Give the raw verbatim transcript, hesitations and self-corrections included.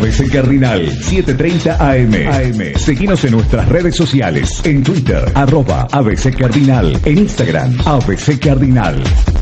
B C Cardinal, siete treinta A M. A M. Seguinos en nuestras redes sociales. En Twitter, arroba A B C Cardinal. En Instagram, A B C Cardinal.